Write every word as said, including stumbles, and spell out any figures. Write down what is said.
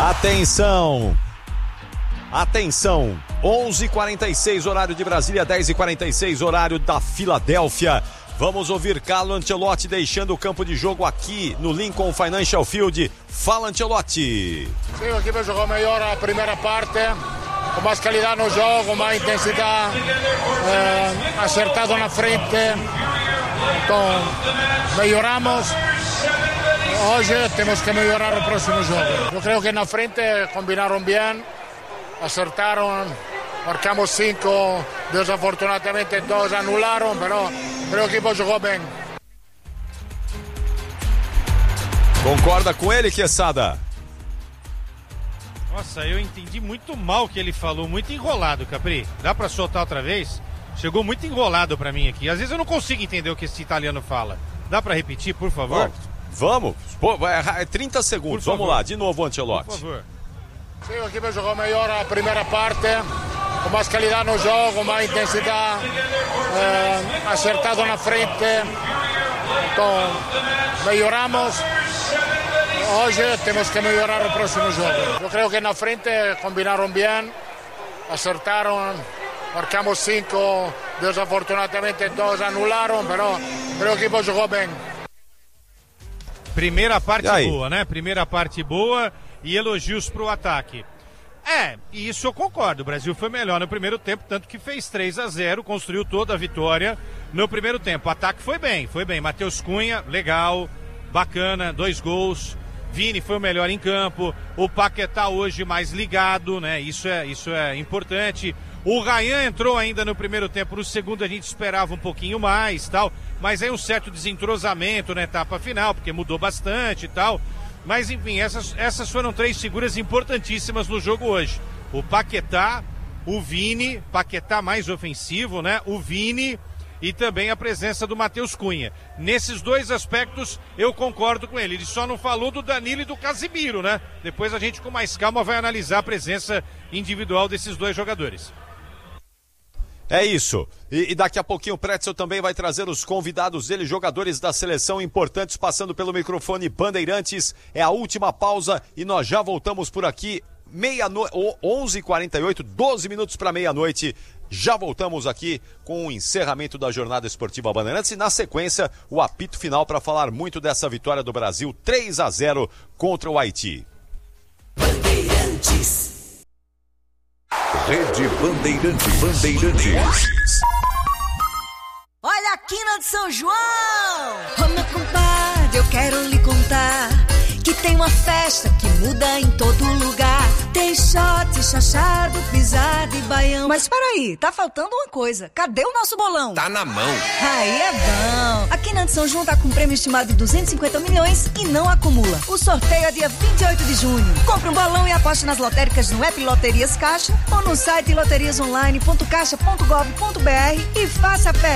Atenção! Atenção! onze e quarenta e seis, horário de Brasília, dez e quarenta e seis, horário da Filadélfia. Vamos ouvir Carlo Ancelotti deixando o campo de jogo aqui no Lincoln Financial Field. Fala, Ancelotti. Sim, o equipe jogou melhor a primeira parte, com mais qualidade no jogo, mais intensidade, eh, acertado na frente. Então, melhoramos. Hoje temos que melhorar o próximo jogo. Eu creio que na frente combinaram bem, acertaram, marcamos cinco, desafortunadamente dois anularam, pero, pero o equipe jogou bem. Concorda com ele, Quesada? Nossa, eu entendi muito mal o que ele falou, muito enrolado, Capri. Dá pra soltar outra vez? Chegou muito enrolado pra mim aqui. Às vezes eu não consigo entender o que esse italiano fala. Dá pra repetir, por favor? Vamos, vamos. Pô, é trinta segundos. Vamos lá, de novo, Ancelotti. Por favor. Sim, o equipe jogou melhor a primeira parte, com mais qualidade no jogo, mais intensidade, eh, acertado na frente. Então, melhoramos. Hoje temos que melhorar o próximo jogo. Eu creio que na frente combinaram bem, acertaram, marcamos cinco, desafortunadamente dois anularam, pero, pero o equipe jogou bem. Primeira parte boa, né? Primeira parte boa e elogios pro ataque. É, e isso eu concordo. O Brasil foi melhor no primeiro tempo, tanto que fez três a zero, construiu toda a vitória no primeiro tempo. O ataque foi bem, foi bem. Matheus Cunha, legal, bacana, dois gols. Vini foi o melhor em campo. O Paquetá hoje mais ligado, né? Isso é, isso é importante. O Ryan entrou ainda no primeiro tempo, no segundo a gente esperava um pouquinho mais, tal, mas aí um certo desentrosamento na etapa final, porque mudou bastante e tal. Mas enfim, essas, essas foram três figuras importantíssimas no jogo hoje. O Paquetá, o Vini, Paquetá mais ofensivo, né? O Vini e também a presença do Matheus Cunha. Nesses dois aspectos eu concordo com ele. Ele só não falou do Danilo e do Casimiro, né? Depois a gente com mais calma vai analisar a presença individual desses dois jogadores. É isso. E, e daqui a pouquinho o Pretzel também vai trazer os convidados dele, jogadores da seleção importantes, passando pelo microfone Bandeirantes. É a última pausa e nós já voltamos por aqui, meia-noite, onze e quarenta e oito, doze minutos para meia-noite. Já voltamos aqui com o encerramento da jornada esportiva Bandeirantes e na sequência o apito final para falar muito dessa vitória do Brasil três a zero contra o Haiti. Bandeirantes. Rede Bandeirantes. Bandeirantes. Olha a quina de São João! Ô meu compadre, eu quero lhe contar que tem uma festa que muda em todo lugar. Tem shot, chachado, pisado e baião. Mas peraí, tá faltando uma coisa. Cadê o nosso bolão? Tá na mão. Aí é bom. A Quina de São João tá com um prêmio estimado de duzentos e cinquenta milhões e não acumula. O sorteio é dia vinte e oito de junho. Compre um bolão e aposte nas lotéricas no app Loterias Caixa ou no site loterias online ponto caixa ponto gov ponto br e faça a festa.